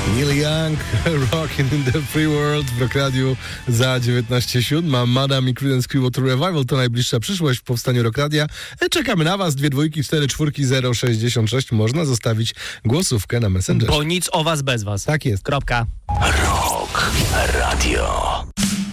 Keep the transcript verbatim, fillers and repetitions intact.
Neil Young, Rockin' in the Free World w Rock Radiu za dziewiętnaście siedem. Madame i Creedence Clearwater Revival to najbliższa przyszłość w powstaniu Rock Radia. Czekamy na was. Dwie dwójki, cztery czwórki, zero sześćdziesiąt sześć. Można zostawić głosówkę na Messengerze. Bo nic o was bez was. Tak jest. Kropka. Rock Radio.